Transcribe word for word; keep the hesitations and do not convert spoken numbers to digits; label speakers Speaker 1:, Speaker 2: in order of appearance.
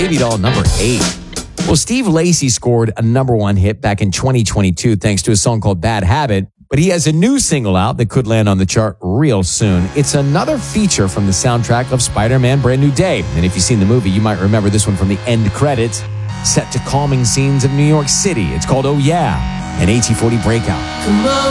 Speaker 1: Baby Doll, number eight. Well, Steve Lacy scored a number one hit back in twenty twenty-two thanks to a song called Bad Habit, but he has a new single out that could land on the chart real soon. It's another feature from the soundtrack of Spider-Man Brand New Day. And if you've seen the movie, you might remember this one from the end credits, set to calming scenes of New York City. It's called Oh Yeah, an A T forty breakout.
Speaker 2: Come on.